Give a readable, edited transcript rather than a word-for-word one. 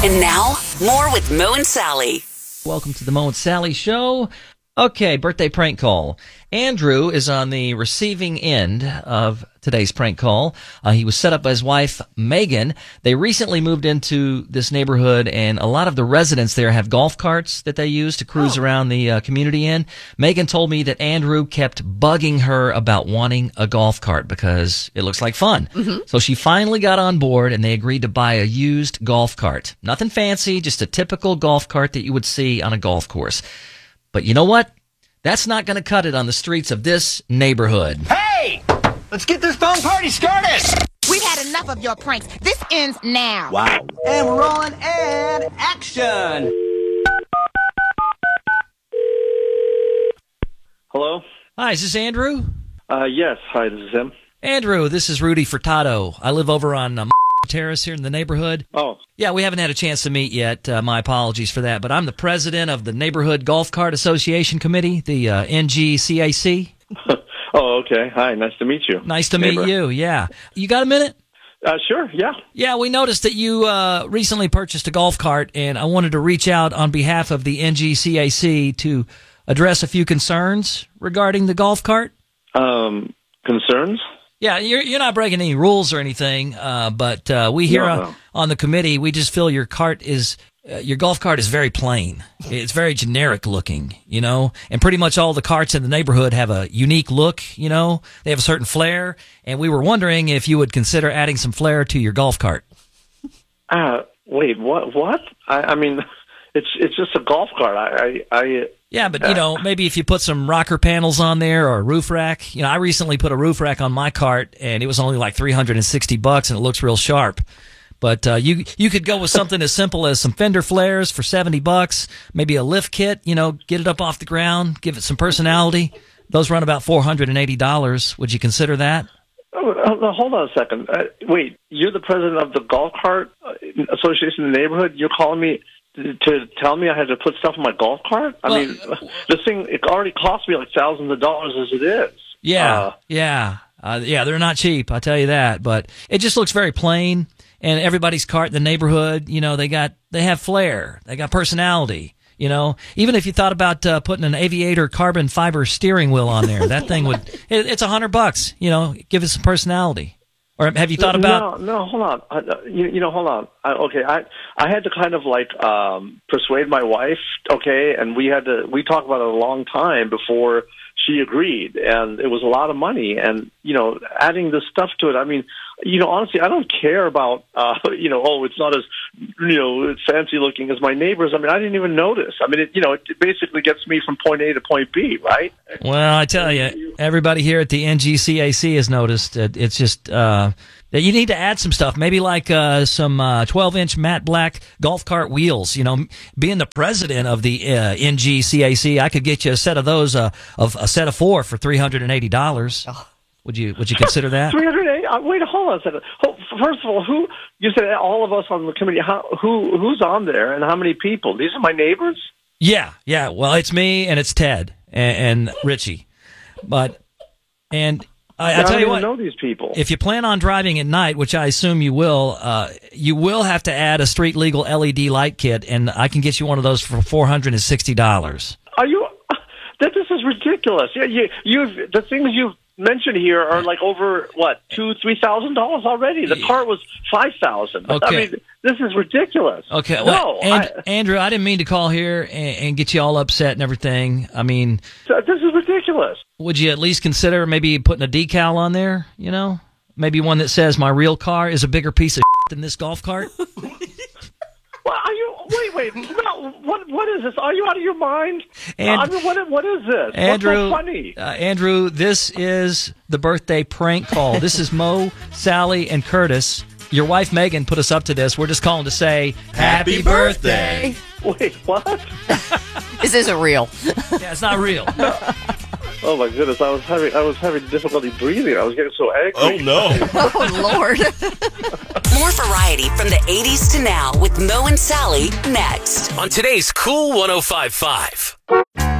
And now, more with Mo and Sally. Welcome to the Mo and Sally Show. Okay, birthday prank call. Andrew is on the receiving end of today's prank call. He was set up by his wife, Megan. They recently moved into this neighborhood, and a lot of the residents there have golf carts that they use to cruise around the community in. Megan told me that Andrew kept bugging her about wanting a golf cart because it looks like fun. So she finally got on board, and they agreed to buy a used golf cart. Nothing fancy, just a typical golf cart that you would see on a golf course. But you know what? That's not going to cut it on the streets of this neighborhood. Hey! Let's get this phone party started! We've had enough of your pranks. This ends now. Wow. And we're rolling, and action! Hello? Hi, is this Andrew? Yes. Hi, this is him. Andrew, this is Rudy Furtado. I live over on Terrace here in the neighborhood. Oh. Yeah, we haven't had a chance to meet yet. My apologies for that. But I'm the president of the Neighborhood Golf Cart Association Committee, the NGCAC. Oh, okay. Hi, nice to meet you. Nice to meet you, yeah. You got a minute? Sure, yeah. Yeah, we noticed that you recently purchased a golf cart, and I wanted to reach out on behalf of the NGCAC to address a few concerns regarding the golf cart. Concerns? Yeah, you're not breaking any rules or anything, but we here on the committee, we just feel your golf cart is very plain. It's very generic looking, and pretty much all the carts in the neighborhood have a unique look, they have a certain flair, and we were wondering if you would consider adding some flair to your golf cart. Wait, what? I mean, it's just a golf cart. Yeah, but, maybe if you put some rocker panels on there or a roof rack. I recently put a roof rack on my cart, and it was only like $360, and it looks real sharp. But you could go with something as simple as some fender flares for $70, maybe a lift kit, get it up off the ground, give it some personality. Those run about $480. Would you consider that? Oh, hold on a second. Wait, you're the president of the Golf Cart Association in the neighborhood? You're calling me to tell me I had to put stuff in my golf cart? I mean, this thing, it already cost me like thousands of dollars as it is. Yeah, they're not cheap, I'll tell you that. But it just looks very plain, and everybody's cart in the neighborhood, they have flair, they got personality. Even if you thought about putting an Aviator carbon fiber steering wheel on there, that thing it's $100, give it some personality. Or have you thought about? No, hold on. Hold on. Okay, I had to kind of persuade my wife. Okay, and we talked about it a long time before she agreed, and it was a lot of money. And adding this stuff to it. I mean, honestly, I don't care about it's not as it's fancy looking as my neighbors. I mean, I didn't even notice. I mean, it basically gets me from point A to point B, right? Well, I tell you, everybody here at the NGCAC has noticed. It's just that you need to add some stuff, maybe like some 12-inch matte black golf cart wheels. Being the president of the NGCAC, I could get you a set of those, of a set of 4 for $380. Oh. Would you consider that? 380. Wait, hold on a second. First of all, who you said all of us on the committee? Who's on there, and how many people? These are my neighbors. Yeah. Well, it's me and it's Ted and Richie, I tell you what. I don't know these people. If you plan on driving at night, which I assume you will have to add a street legal LED light kit, and I can get you one of those for $460. Are you? This is ridiculous. Yeah, the things you've mentioned here are like over $2,000-$3,000 already. The car was $5,000. Okay. I mean, this is ridiculous. Okay, well, Andrew, I didn't mean to call here and get you all upset and everything. I mean, this is ridiculous. Would you at least consider maybe putting a decal on there? Maybe one that says "My real car is a bigger piece of than this golf cart." Well, are you? Wait. No, what is this? Are you out of your mind? And, I mean, what is this? Andrew, what's so funny? Andrew, this is the birthday prank call. This is Mo, Sally, and Curtis. Your wife Megan put us up to this. We're just calling to say happy birthday. Wait, what? This isn't real. Yeah, it's not real. Oh my goodness, I was having difficulty breathing. I was getting so angry. Oh no. Oh Lord. More variety from the 80s to now with Mo and Sally next on today's Cool 105.5.